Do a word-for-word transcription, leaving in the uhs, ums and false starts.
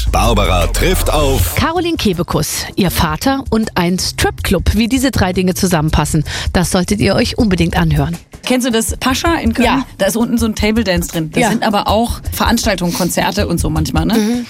Barbara trifft auf Caroline Kebekus, ihr Vater und ein Stripclub. Wie diese drei Dinge zusammenpassen, das solltet ihr euch unbedingt anhören. Kennst du das Pascha in Köln? Ja. Da ist unten so ein Table Dance drin. Da Ja. sind aber auch Veranstaltungen, Konzerte und so manchmal, ne? Mhm.